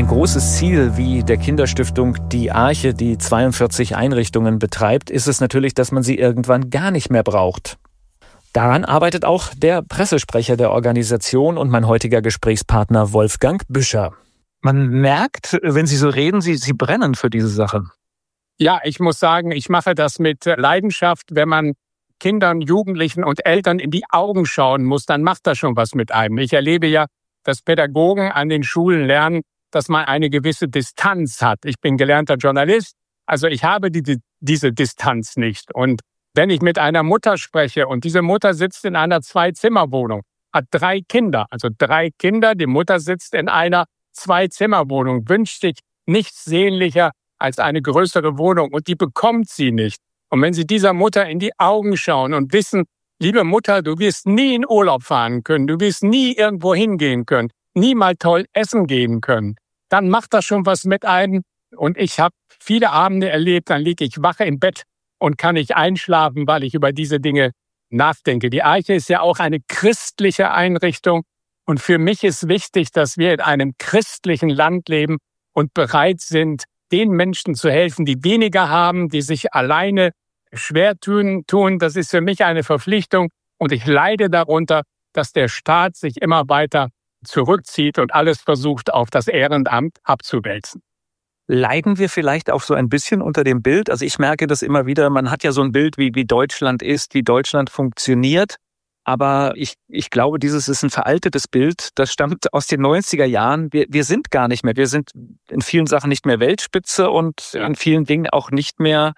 Ein großes Ziel wie der Kinderstiftung Die Arche, die 42 Einrichtungen betreibt, ist es natürlich, dass man sie irgendwann gar nicht mehr braucht. Daran arbeitet auch der Pressesprecher der Organisation und mein heutiger Gesprächspartner Wolfgang Büscher. Man merkt, wenn Sie so reden, Sie brennen für diese Sache. Ja, ich muss sagen, ich mache das mit Leidenschaft. Wenn man Kindern, Jugendlichen und Eltern in die Augen schauen muss, dann macht das schon was mit einem. Ich erlebe ja, dass Pädagogen an den Schulen lernen, dass man eine gewisse Distanz hat. Ich bin gelernter Journalist, also ich habe diese Distanz nicht. Und wenn ich mit einer Mutter spreche und diese Mutter sitzt in einer Zwei-Zimmer-Wohnung, hat 3 Kinder, die Mutter sitzt in einer Zwei-Zimmer-Wohnung, wünscht sich nichts sehnlicher als eine größere Wohnung und die bekommt sie nicht. Und wenn Sie dieser Mutter in die Augen schauen und wissen, liebe Mutter, du wirst nie in Urlaub fahren können, du wirst nie irgendwo hingehen können, nie mal toll essen gehen können, dann macht das schon was mit einem. Und ich habe viele Abende erlebt, dann liege ich wach im Bett und kann nicht einschlafen, weil ich über diese Dinge nachdenke. Die Arche ist ja auch eine christliche Einrichtung. Und für mich ist wichtig, dass wir in einem christlichen Land leben und bereit sind, den Menschen zu helfen, die weniger haben, die sich alleine schwer tun. Das ist für mich eine Verpflichtung. Und ich leide darunter, dass der Staat sich immer weiter zurückzieht und alles versucht, auf das Ehrenamt abzuwälzen. Leiden wir vielleicht auch so ein bisschen unter dem Bild? Also ich merke das immer wieder, man hat ja so ein Bild, wie Deutschland ist, wie Deutschland funktioniert. Aber ich glaube, dieses ist ein veraltetes Bild, das stammt aus den 90er Jahren. Wir sind gar nicht mehr, wir sind in vielen Sachen nicht mehr Weltspitze und in vielen Dingen auch nicht mehr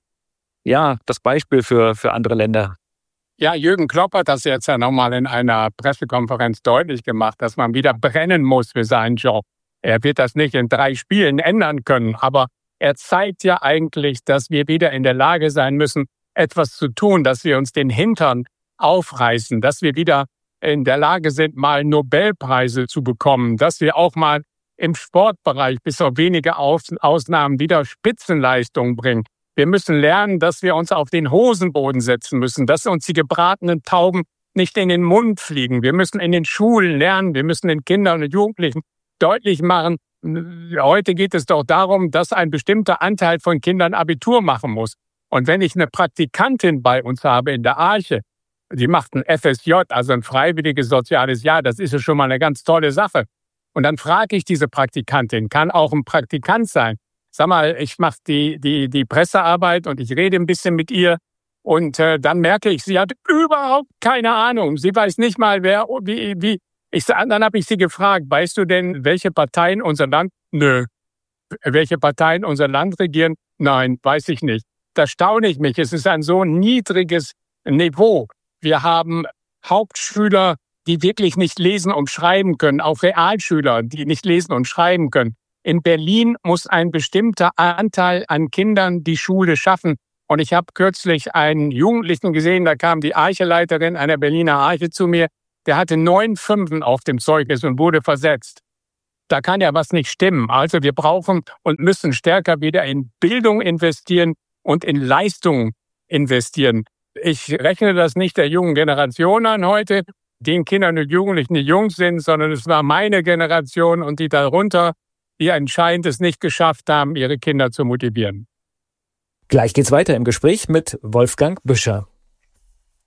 das Beispiel für andere Länder. Ja, Jürgen Klopp hat das jetzt ja nochmal in einer Pressekonferenz deutlich gemacht, dass man wieder brennen muss für seinen Job. Er wird das nicht in 3 Spielen ändern können, aber er zeigt ja eigentlich, dass wir wieder in der Lage sein müssen, etwas zu tun, dass wir uns den Hintern aufreißen, dass wir wieder in der Lage sind, mal Nobelpreise zu bekommen, dass wir auch mal im Sportbereich bis auf wenige Ausnahmen wieder Spitzenleistungen bringen. Wir müssen lernen, dass wir uns auf den Hosenboden setzen müssen, dass uns die gebratenen Tauben nicht in den Mund fliegen. Wir müssen in den Schulen lernen, wir müssen den Kindern und Jugendlichen deutlich machen, heute geht es doch darum, dass ein bestimmter Anteil von Kindern Abitur machen muss. Und wenn ich eine Praktikantin bei uns habe in der Arche, die macht ein FSJ, also ein freiwilliges soziales Jahr, das ist ja schon mal eine ganz tolle Sache. Und dann frage ich diese Praktikantin, kann auch ein Praktikant sein. Sag mal, ich mache die Pressearbeit und ich rede ein bisschen mit ihr und dann merke ich, sie hat überhaupt keine Ahnung. Sie weiß nicht mal, wie. Dann habe ich sie gefragt, weißt du denn, welche Parteien unser Land? Nö. Welche Parteien unser Land regieren? Nein, weiß ich nicht. Da staune ich mich. Es ist ein so niedriges Niveau. Wir haben Hauptschüler, die wirklich nicht lesen und schreiben können, auch Realschüler, die nicht lesen und schreiben können. In Berlin muss ein bestimmter Anteil an Kindern die Schule schaffen. Und ich habe kürzlich einen Jugendlichen gesehen, da kam die Archeleiterin einer Berliner Arche zu mir, der hatte 9 Fünfen auf dem Zeugnis und wurde versetzt. Da kann ja was nicht stimmen. Also wir brauchen und müssen stärker wieder in Bildung investieren und in Leistung investieren. Ich rechne das nicht der jungen Generation an heute, den Kindern und Jugendlichen, die jung sind, sondern es war meine Generation und die darunter, die anscheinend es nicht geschafft haben, ihre Kinder zu motivieren. Gleich geht's weiter im Gespräch mit Wolfgang Büscher.